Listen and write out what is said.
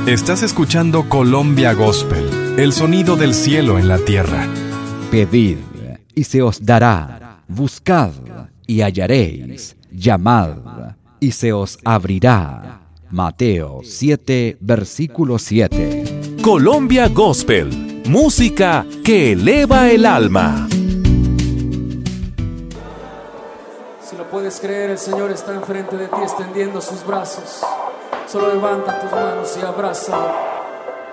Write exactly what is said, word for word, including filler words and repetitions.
Estás escuchando Colombia Gospel, el sonido del cielo en la tierra. Pedid y se os dará, buscad y hallaréis, llamad y se os abrirá. Mateo siete, versículo siete. Colombia Gospel, música que eleva el alma. Si lo puedes creer, el Señor está enfrente de ti extendiendo sus brazos. Solo levanta tus manos y abrázalo.